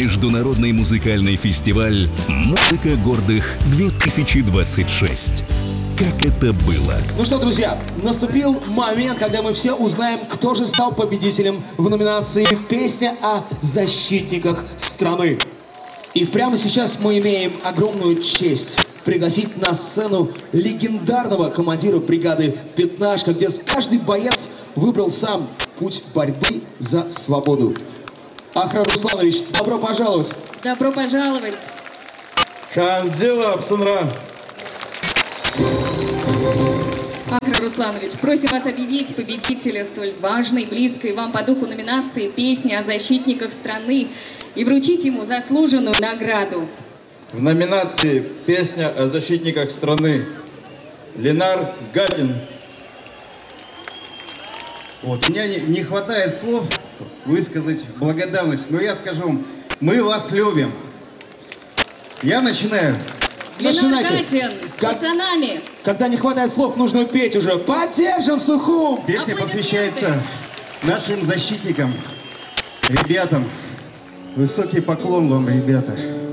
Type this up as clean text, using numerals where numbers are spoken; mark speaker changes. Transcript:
Speaker 1: Международный музыкальный фестиваль «Музыка гордых-2026». Как это было?
Speaker 2: Ну что, друзья, наступил момент, когда мы все узнаем, кто же стал победителем в номинации «Песня о защитниках страны». И прямо сейчас мы имеем огромную честь пригласить на сцену легендарного командира бригады «Пятнашка», где каждый боец выбрал сам путь борьбы за свободу. Ахрам Русланович, добро пожаловать!
Speaker 3: Добро пожаловать!
Speaker 4: Хандила Псунран!
Speaker 3: Ахрам Русланович, просим вас объявить победителя столь важной, близкой вам по духу номинации «Песня о защитниках страны» и вручить ему заслуженную награду.
Speaker 4: В номинации «Песня о защитниках страны» Ленар Гадин.
Speaker 5: Вот, у меня не хватает слов высказать благодарность, но я скажу вам, мы вас любим. Я начинаю.
Speaker 3: Ленар Гадин с пацанами.
Speaker 2: Когда не хватает слов, нужно петь уже. Поддержим Сухум!
Speaker 5: Песня посвящается нашим защитникам, ребятам. Высокий поклон вам, ребята.